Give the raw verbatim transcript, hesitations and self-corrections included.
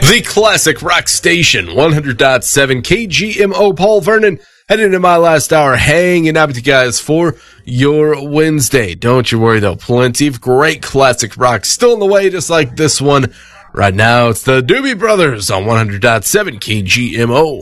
The classic rock station, one hundred point seven K G M O. Paul Vernon, heading into my last hour, hanging out with you guys for your Wednesday. Don't you worry, though. Plenty of great classic rock still in the way, just like this one. Right now, it's the Doobie Brothers on one hundred point seven K G M O.